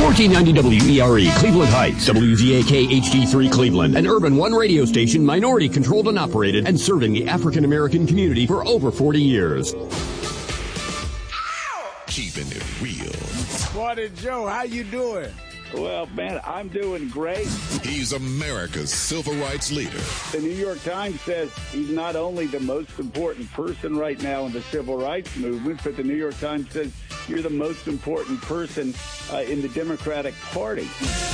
1490 WERE, Cleveland Heights, WZAK HD3 Cleveland, an Urban One radio station, minority controlled and operated, and serving the African American community for over 40 years. Keeping it real. Morning, Joe. How you doing? Well, man, I'm doing great. He's America's civil rights leader. The New York Times says he's not only the most important person right now in the civil rights movement, but the New York Times says you're the most important person in the Democratic Party.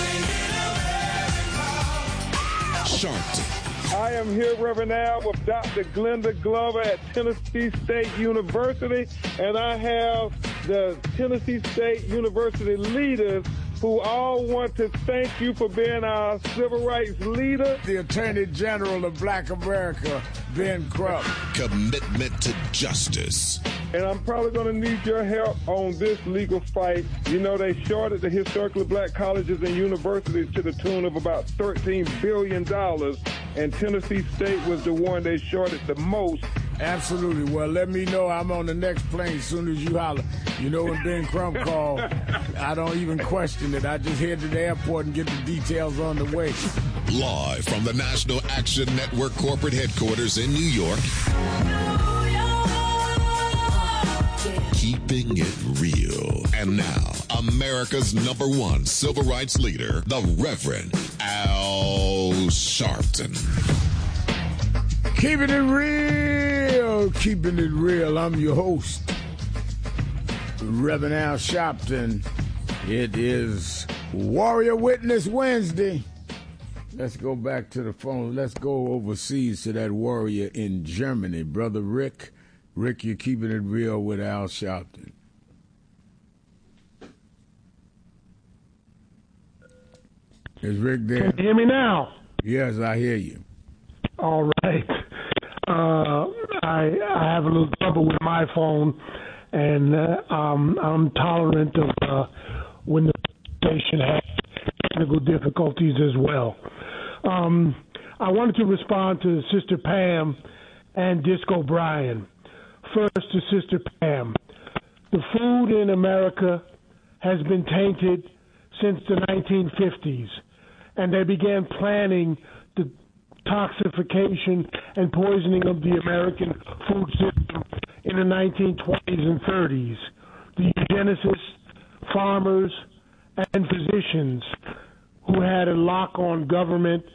Sharpton. I am here, Reverend Al, with Dr. Glenda Glover at Tennessee State University, and I have the Tennessee State University leaders who all want to thank you for being our civil rights leader. The Attorney General of Black America, Ben Crump. Commitment to justice. And I'm probably going to need your help on this legal fight. You know, they shorted the historically black colleges and universities to the tune of about $13 billion, and Tennessee State was the one they shorted the most. Absolutely. Well, let me know. I'm on the next plane as soon as you holler. You know, when Ben Crump called, I don't even question it. I just head to the airport and get the details on the way. Live from the National Action Network corporate headquarters in New York. Keeping it real. And now, America's #1 civil rights leader, the Reverend Al Sharpton. Keeping it real. Keeping it real. I'm your host, Reverend Al Sharpton. It is Warrior Witness Wednesday. Let's go back to the phone. Let's go overseas to that warrior in Germany, Brother Rick. Rick, you're keeping it real with Al Sharpton. Is Rick there? Can you hear me now? Yes, I hear you. All right. I have a little trouble with my phone, and I'm tolerant of when the station has technical difficulties as well. I wanted to respond to Sister Pam and Disco Brian. First to Sister Pam. The food in America has been tainted since the 1950s, and they began planning the toxification and poisoning of the American food system in the 1920s and 30s. The eugenicists, farmers, and physicians who had a lock on government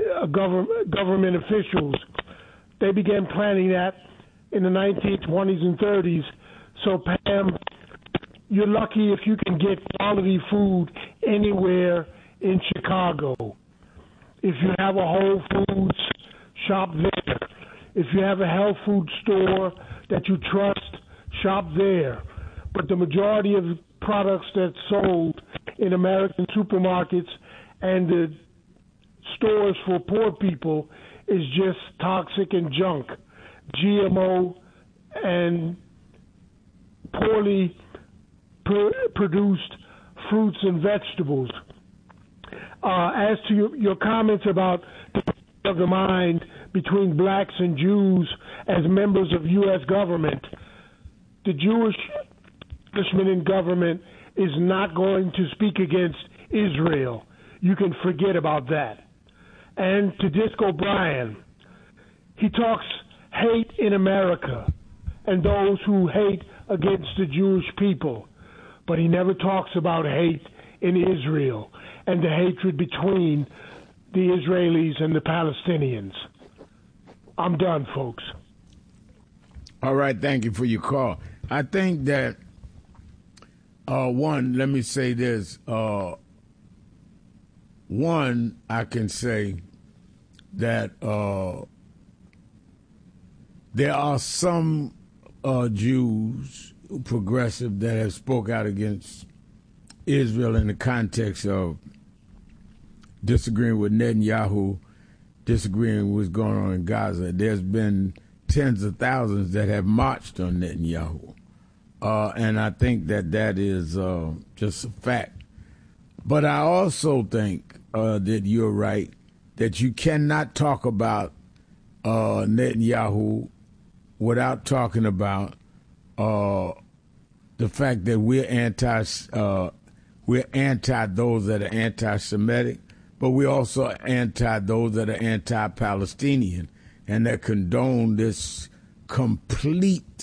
officials, they began planning that in the 1920s and 30s. So, Pam, you're lucky if you can get quality food anywhere in Chicago. If you have a Whole Foods, shop there. If you have a health food store that you trust, shop there. But the majority of products that's sold in American supermarkets and the stores for poor people is just toxic and junk, GMO and poorly produced fruits and vegetables. As to your comments about of the mind between blacks and Jews as members of U.S. government, the Jewish establishment in government is not going to speak against Israel. You can forget about that. And to Disco Brian, he talks hate in America and those who hate against the Jewish people, but he never talks about hate in Israel and the hatred between the Israelis and the Palestinians. I'm done, folks. All right, thank you for your call. I think that, one, let me say this. One, I can say that there are some Jews, progressive, that have spoke out against Israel in the context of disagreeing with Netanyahu, disagreeing with what's going on in Gaza. There's been tens of thousands that have marched on Netanyahu. And I think that is just a fact. But I also think that you're right, that you cannot talk about Netanyahu without talking about the fact that we're We're anti those that are anti-Semitic, but we're also anti those that are anti-Palestinian and that condone this complete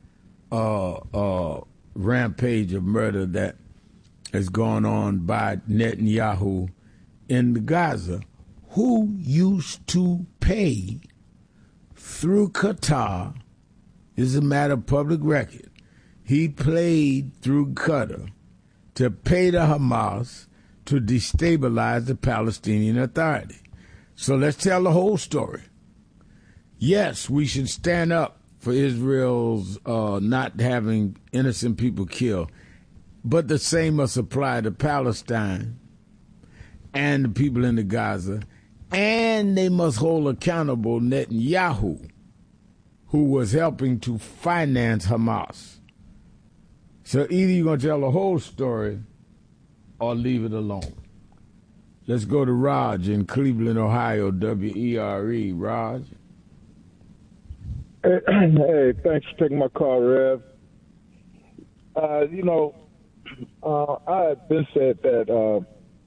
rampage of murder that has gone on by Netanyahu in Gaza, who used to pay through Qatar. Is a matter of public record. He played through Qatar to pay the Hamas to destabilize the Palestinian Authority. So let's tell the whole story. Yes, we should stand up for Israel's not having innocent people killed, but the same must apply to Palestine and the people in the Gaza, and they must hold accountable Netanyahu, who was helping to finance Hamas. So either you're going to tell the whole story or leave it alone. Let's go to Raj in Cleveland, Ohio, WERE. Raj? Hey, thanks for taking my call, Rev. I had been said that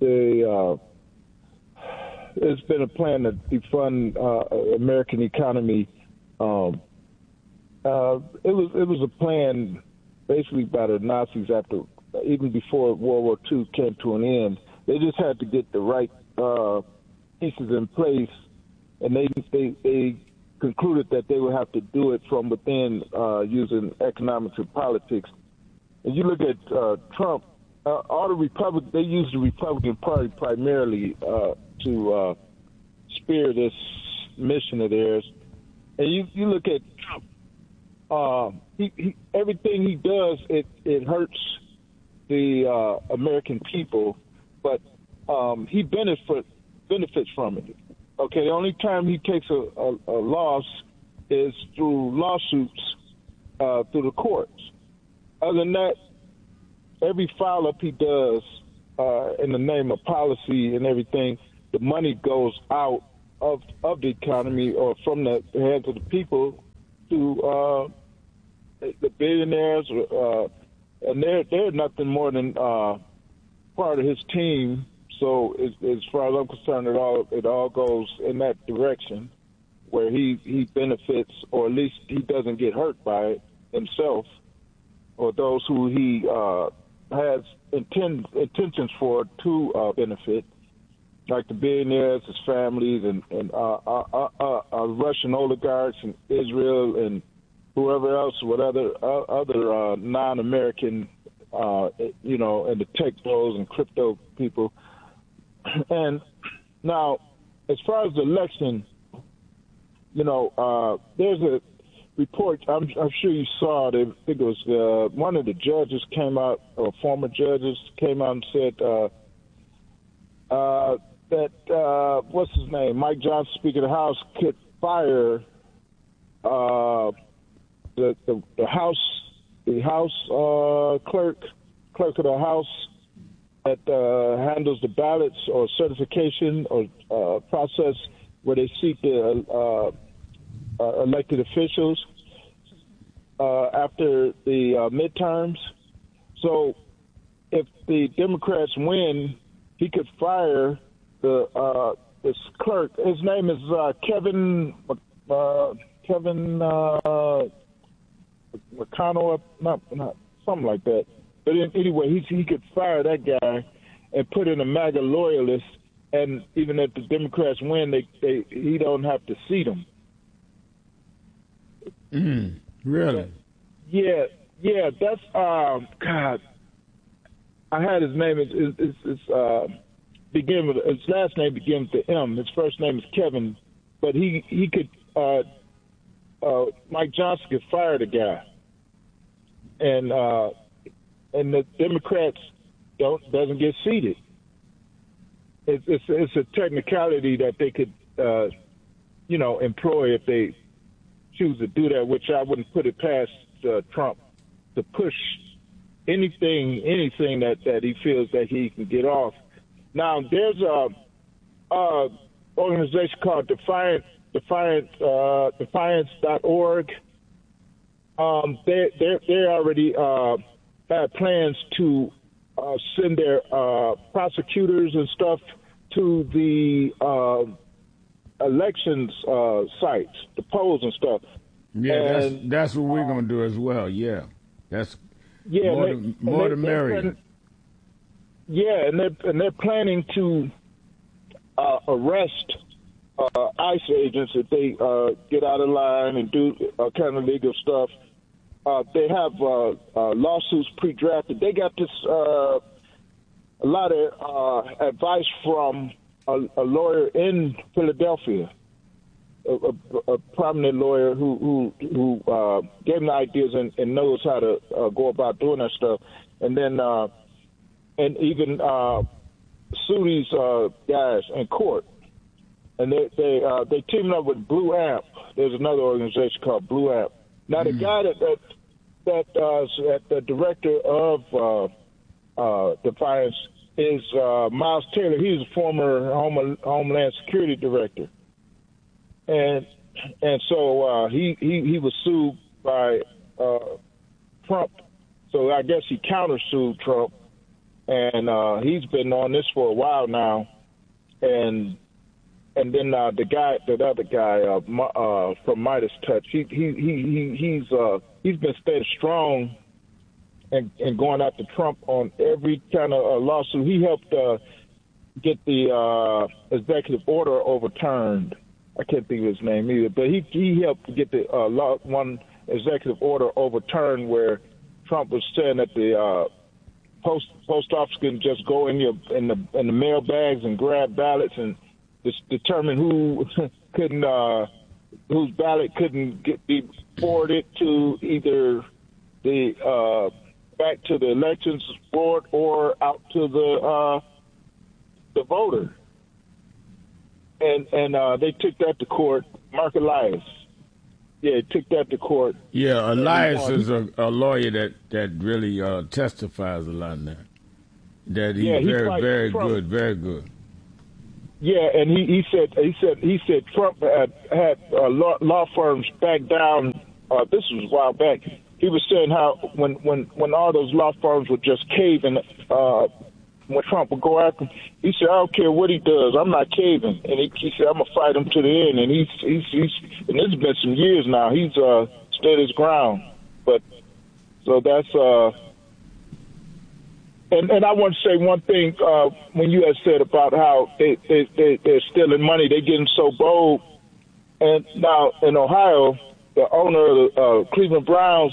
there's been a plan to defund American economy. It was a plan basically by the Nazis even before World War II came to an end. They just had to get the right pieces in place, and they concluded that they would have to do it from within using economics and politics. And you look at Trump, all the Republicans, they use the Republican Party primarily to spear this mission of theirs. And you look at Trump, everything he does, it hurts the American people, but he benefits from it. Okay, the only time he takes a loss is through lawsuits through the courts. Other than that, every follow-up he does in the name of policy and everything, the money goes out of the economy or from the hands of the people to the billionaires, and they're nothing more than part of his team. So as far as I'm concerned, it all goes in that direction where he benefits, or at least he doesn't get hurt by it himself, or those who he has intentions for to benefit, like the billionaires, his families, and Russian oligarchs in Israel and whoever else, what other non-American, and the tech bros and crypto people. And now, as far as the election, there's a report. I'm sure you saw it. I think it was one of the judges came out, or former judges came out and said that what's his name, Mike Johnson, Speaker of the House, could fire the House clerk of the House that handles the ballots or certification or process where they seat the elected officials after the midterms. So if the Democrats win, he could fire this clerk. His name is Kevin McConnell, not something like that. But anyway, he could fire that guy and put in a MAGA loyalist, and even if the Democrats win, he don't have to seat them. Really? Yeah. That's God. I had his name. It's begin with his last name begins with M. His first name is Kevin, but he could. Mike Johnson could fire the guy, and the Democrats doesn't get seated. It's a technicality that they could employ if they choose to do that, which I wouldn't put it past Trump to push anything that he feels that he can get off. Now there's a organization called Defiance.org. They already had plans to send their prosecutors and stuff to the elections sites, the polls and stuff. Yeah, that's what we're going to do as well. Yeah, that's more the merrier. Yeah, and they're planning to arrest ICE agents if they get out of line and do kind of legal stuff. They have lawsuits pre-drafted. They got this a lot of advice from a lawyer in Philadelphia, a prominent lawyer who gave them ideas and knows how to go about doing that stuff. And then and even sue these guys in court. And they teamed up with Blue Amp. There's another organization called Blue Amp. Now the guy that the director of Defiance is Miles Taylor. He's a former Homeland Security director, and so he was sued by Trump. So I guess he countersued Trump, and he's been on this for a while now, and then the other guy from Midas Touch, he's been staying strong and going after Trump on every kind of lawsuit. He helped get the executive order overturned. I can't think of his name either, but he helped get the one executive order overturned where Trump was saying that the post office can just go in the mail bags and grab ballots and determine whose ballot couldn't be forwarded to either the back to the elections board or out to the voter. And they took that to court. Mark Elias. Yeah, took that to court. Yeah, Elias is a lawyer that really testifies a lot now. That he's very good, very good. Yeah, and he said Trump had law firms back down. This was a while back. He was saying how when all those law firms would just cave and when Trump would go after him, he said, I don't care what he does, I'm not caving. And he said, I'm gonna fight him to the end. And he's and it's been some years now. He's stood his ground. But so that's and I want to say one thing when you had said about how they're stealing money, they're getting so bold. And now in Ohio, the owner of the Cleveland Browns,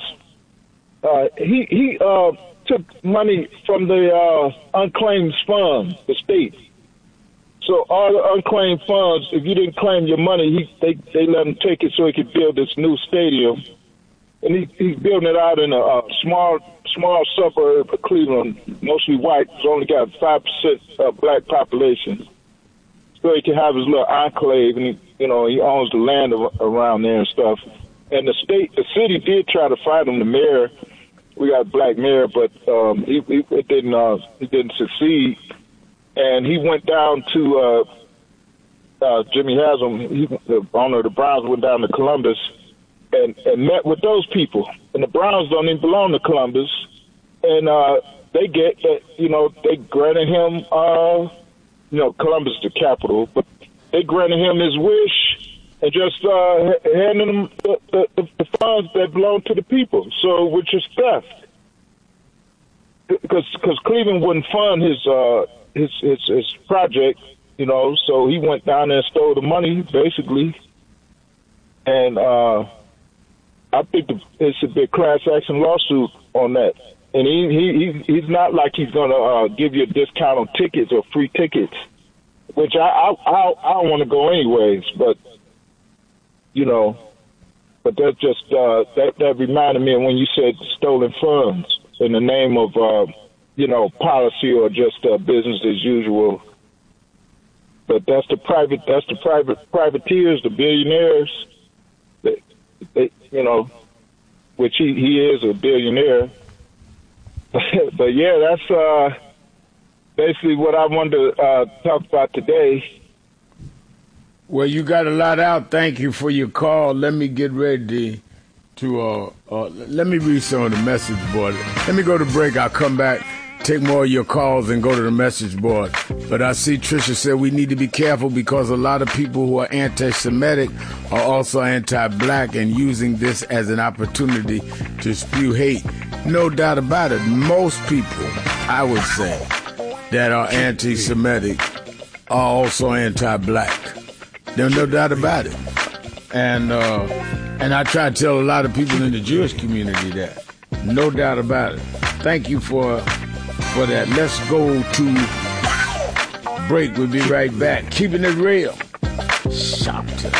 he took money from the unclaimed funds, the state. So all the unclaimed funds, if you didn't claim your money, they let him take it so he could build this new stadium. And he's building it out in a small suburb of Cleveland, mostly white. It's only got 5% black population. So he can have his little enclave, and he owns the land around there and stuff. And the city did try to fight him, the mayor. We got a black mayor, but he didn't succeed. And he went down to Jimmy Haslam, the owner of the Browns, went down to Columbus and met with those people. And the Browns don't even belong to Columbus. And they granted him, Columbus is the capital, but they granted him his wish and just handed him the funds that belong to the people, so which is theft. Because Cleveland wouldn't fund his project, so he went down there and stole the money, basically. And I think it should be a class action lawsuit on that. And he's not like he's going to give you a discount on tickets or free tickets, which I don't want to go anyways, but. But that's just that reminded me of when you said stolen funds in the name of policy or just business as usual. But that's the privateers, the billionaires. They which he is a billionaire. But yeah, that's basically what I wanted to talk about today. Well, you got a lot out. Thank you for your call. Let me get ready to let me read some of the message board. Let me go to break. I'll come back. take more of your calls and go to the message board. But I see Tricia said we need to be careful because a lot of people who are anti-Semitic are also anti-black and using this as an opportunity to spew hate. No doubt about it. Most people, I would say, that are anti-Semitic are also anti-black. There's no doubt about it. And I try to tell a lot of people in the Jewish community that. No doubt about it. Thank you for that. Let's go to break. We'll be right back. Keeping it real. Shop